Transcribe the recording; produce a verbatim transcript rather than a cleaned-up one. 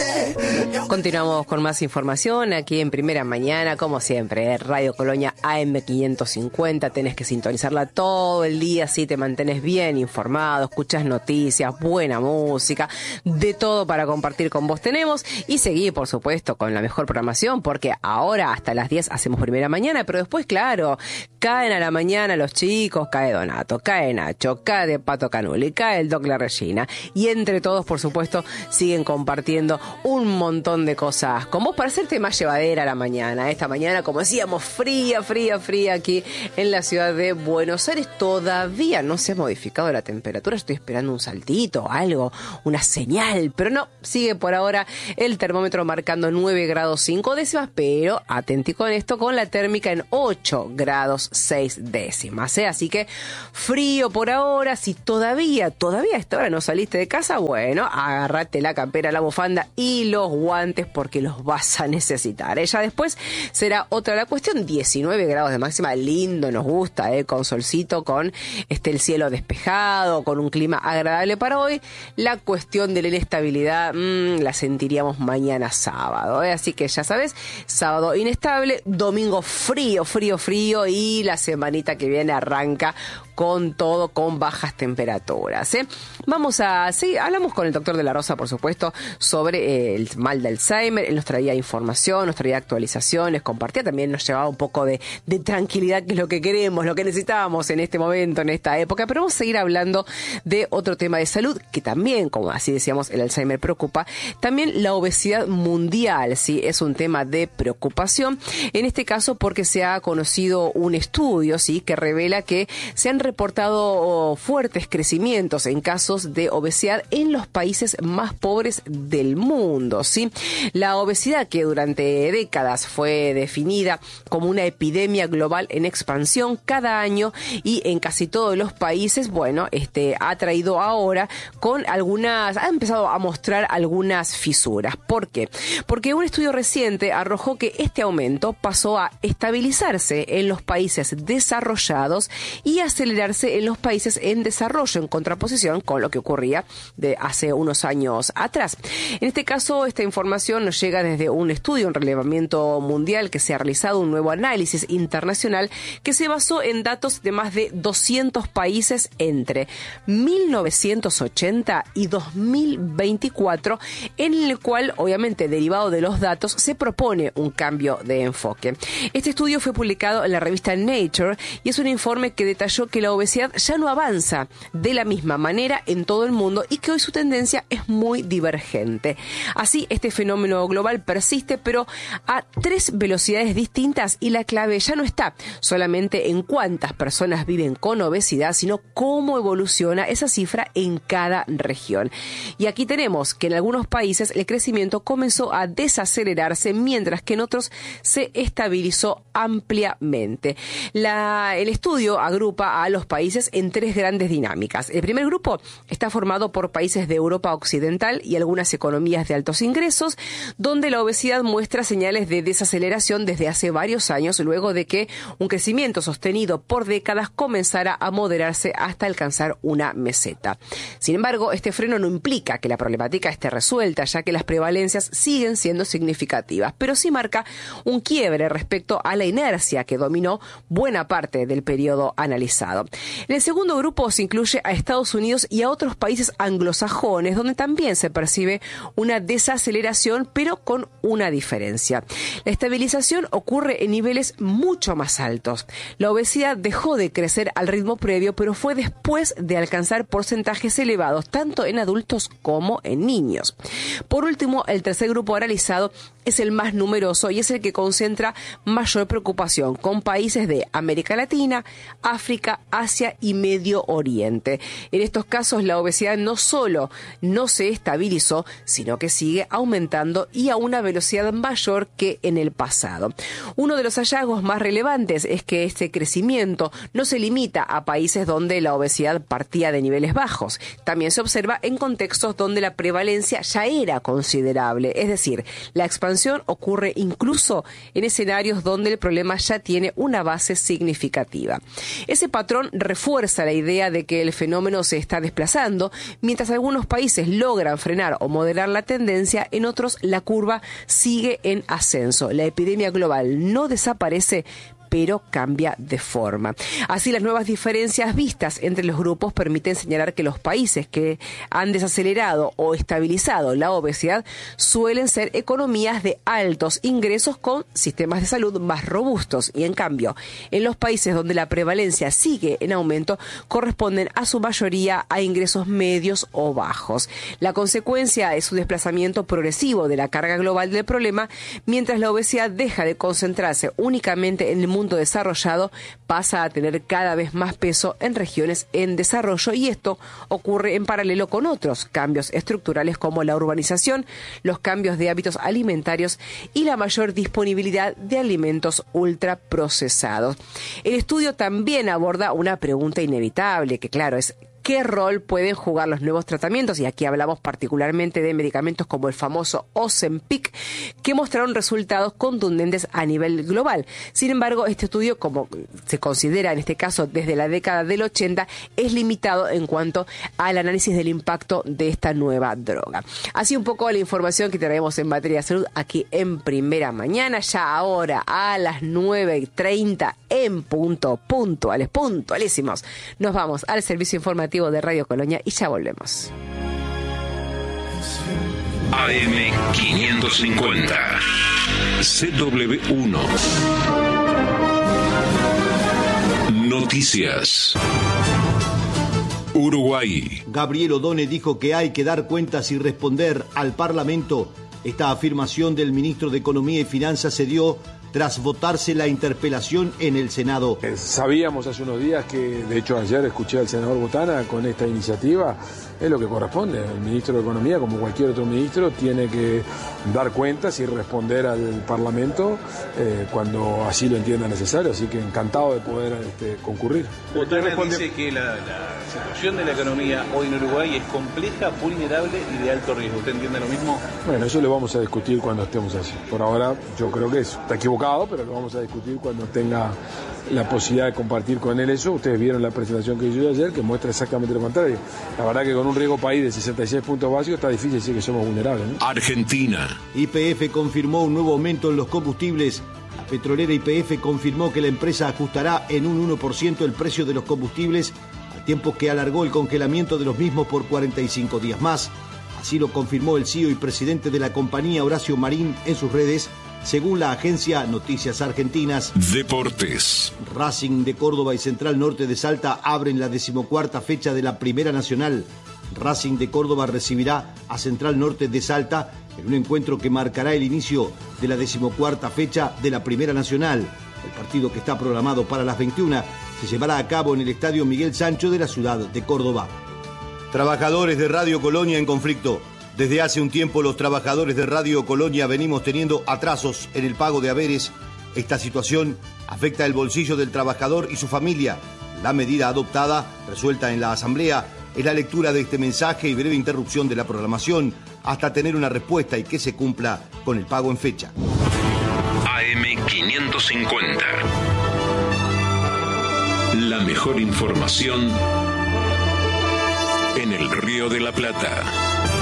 Continuamos con más información aquí en Primera Mañana, como siempre, Radio Colonia A M quinientos cincuenta. Tenés que sintonizarla todo el día, así te mantienes bien informado, escuchas noticias, buena música, de todo para compartir con vos tenemos. Y seguir, por supuesto, con la mejor programación, porque ahora hasta las diez hacemos Primera Mañana, pero después, claro, caen a la mañana los chicos, cae Donato, cae Nacho, cae Pato Canuli, cae el Doc La Regina. Y entre todos, por supuesto, siguen compartiendo un montón de cosas con vos para hacerte más llevadera la mañana. Esta mañana, como decíamos, fría, fría, fría aquí en la ciudad de Buenos Aires. Todavía no se ha modificado la temperatura. Estoy esperando un saltito, algo, una señal, pero no, sigue por ahora el termómetro marcando nueve grados cinco décimas, pero atenti con esto, con la térmica en ocho grados seis décimas, ¿eh? Así que frío por ahora. Si todavía, todavía a esta hora no saliste de casa, bueno, agárrate la campera, la bufanda y los guantes porque los vas a necesitar, ¿eh? Ya después será otra la cuestión. Diecinueve grados de máxima, lindo, nos gusta, ¿eh? Con solcito, con este el cielo despejado, con un clima agradable para hoy. La cuestión de la inestabilidad mmm, la sentiríamos mañana sábado, ¿eh? Así que ya sabes, sábado inestable, domingo frío, frío, frío y la semanita que viene arranca con todo, con bajas temperaturas, ¿eh? Vamos a, sí, hablamos con el doctor de la Rosa, por supuesto, sobre eh, el mal de Alzheimer. Él nos traía información, nos traía actualizaciones, compartía también, nos llevaba un poco de, de tranquilidad, que es lo que queremos, lo que necesitábamos en este momento, en esta época. Pero vamos a seguir hablando de otro tema de salud, que también, como así decíamos, el Alzheimer preocupa. También la obesidad mundial, sí, es un tema de preocupación. En este caso, porque se ha conocido un estudio, sí, que revela que se han reportado fuertes crecimientos en casos de obesidad en los países más pobres del mundo, ¿sí? La obesidad, que durante décadas fue definida como una epidemia global en expansión cada año y en casi todos los países, bueno, este ha traído ahora con algunas, ha empezado a mostrar algunas fisuras. ¿Por qué? Porque un estudio reciente arrojó que este aumento pasó a estabilizarse en los países desarrollados y acelerarse en los países en desarrollo, en contraposición con lo que ocurría de hace unos años atrás. En este caso, esta información nos llega desde un estudio, un relevamiento mundial que se ha realizado, un nuevo análisis internacional que se basó en datos de más de doscientos países entre mil novecientos ochenta y dos mil veinticuatro, en el cual, obviamente, derivado de los datos, se propone un cambio de enfoque. Este estudio fue publicado en la revista Nature y es un informe que detalló que la obesidad ya no avanza de la misma manera en todo el mundo y que hoy su tendencia es muy divergente. Así, este fenómeno global persiste, pero a tres velocidades distintas, y la clave ya no está solamente en cuántas personas viven con obesidad, sino cómo evoluciona esa cifra en cada región. Y aquí tenemos que en algunos países el crecimiento comenzó a desacelerarse, mientras que en otros se estabilizó ampliamente. La, el estudio agrupa a los países en tres grandes dinámicas. El primer grupo está formado por países de Europa Occidental y algunas economías de altos ingresos, donde la obesidad muestra señales de desaceleración desde hace varios años, luego de que un crecimiento sostenido por décadas comenzara a moderarse hasta alcanzar una meseta. Sin embargo, este freno no implica que la problemática esté resuelta, ya que las prevalencias siguen siendo significativas, pero sí marca un quiebre respecto a la inercia que dominó buena parte del periodo analizado. En el segundo grupo se incluye a Estados Unidos y a otros países anglosajones, donde también se percibe una desaceleración, pero con una diferencia. La estabilización ocurre en niveles mucho más altos. La obesidad dejó de crecer al ritmo previo, pero fue después de alcanzar porcentajes elevados, tanto en adultos como en niños. Por último, el tercer grupo analizado es el más numeroso y es el que concentra mayor preocupación, con países de América Latina, África, Asia y Medio Oriente. En estos casos, la obesidad no solo no se estabilizó, sino que sigue aumentando y a una velocidad mayor que en el pasado. Uno de los hallazgos más relevantes es que este crecimiento no se limita a países donde la obesidad partía de niveles bajos. También se observa en contextos donde la prevalencia ya era considerable, es decir, la expansión ocurre incluso en escenarios donde el problema ya tiene una base significativa. Ese patrón patrón refuerza la idea de que el fenómeno se está desplazando. Mientras algunos países logran frenar o moderar la tendencia, en otros la curva sigue en ascenso. La epidemia global no desaparece, pero cambia de forma. Así, las nuevas diferencias vistas entre los grupos permiten señalar que los países que han desacelerado o estabilizado la obesidad suelen ser economías de altos ingresos con sistemas de salud más robustos, y en cambio, en los países donde la prevalencia sigue en aumento, corresponden a su mayoría a ingresos medios o bajos. La consecuencia es un desplazamiento progresivo de la carga global del problema, mientras la obesidad deja de concentrarse únicamente en el mundo desarrollado, pasa a tener cada vez más peso en regiones en desarrollo, y esto ocurre en paralelo con otros cambios estructurales como la urbanización, los cambios de hábitos alimentarios y la mayor disponibilidad de alimentos ultraprocesados. El estudio también aborda una pregunta inevitable, que claro es: ¿qué rol pueden jugar los nuevos tratamientos? Y aquí hablamos particularmente de medicamentos como el famoso Ozempic, que mostraron resultados contundentes a nivel global. Sin embargo, este estudio, como se considera en este caso desde la década del ochenta, es limitado en cuanto al análisis del impacto de esta nueva droga. Así un poco la información que traemos en materia de salud aquí en Primera Mañana. Ya ahora a las nueve y treinta en punto, puntuales, puntualísimos, nos vamos al servicio informativo de Radio Colonia y ya volvemos. A M quinientos cincuenta C W uno Noticias. Uruguay. Gabriel Odone dijo que hay que dar cuentas y responder al Parlamento. Esta afirmación del ministro de Economía y Finanzas se dio tras votarse la interpelación en el Senado. Sabíamos hace unos días que, de hecho ayer escuché al senador Botana con esta iniciativa, es lo que corresponde. El ministro de Economía, como cualquier otro ministro, tiene que dar cuentas y responder al Parlamento eh, cuando así lo entienda necesario, así que encantado de poder este, concurrir. Botana dice que la, la situación de la economía hoy en Uruguay es compleja, vulnerable y de alto riesgo. ¿Usted entiende lo mismo? Bueno, eso lo vamos a discutir cuando estemos así. Por ahora yo creo que eso está equivocado, pero lo vamos a discutir cuando tenga la posibilidad de compartir con él eso. Ustedes vieron la presentación que hizo ayer, que muestra exactamente lo contrario. La verdad que con un riesgo país de sesenta y seis puntos básicos está difícil decir que somos vulnerables, ¿no? Argentina. Y P F confirmó un nuevo aumento en los combustibles. La petrolera Y P F confirmó que la empresa ajustará en un uno por ciento el precio de los combustibles, al tiempo que alargó el congelamiento de los mismos por cuarenta y cinco días más. Así lo confirmó el C E O y presidente de la compañía, Horacio Marín, en sus redes, según la agencia Noticias Argentinas. Deportes. Racing de Córdoba y Central Norte de Salta abren la decimocuarta fecha de la Primera Nacional. Racing de Córdoba recibirá a Central Norte de Salta en un encuentro que marcará el inicio de la decimocuarta fecha de la Primera Nacional. El partido, que está programado para las veintiuna, se llevará a cabo en el Estadio Miguel Sancho de la ciudad de Córdoba. Trabajadores de Radio Colonia en conflicto. Desde hace un tiempo los trabajadores de Radio Colonia venimos teniendo atrasos en el pago de haberes. Esta situación afecta el bolsillo del trabajador y su familia. La medida adoptada, resuelta en la Asamblea, es la lectura de este mensaje y breve interrupción de la programación hasta tener una respuesta y que se cumpla con el pago en fecha. A M quinientos cincuenta. La mejor información en el Río de la Plata.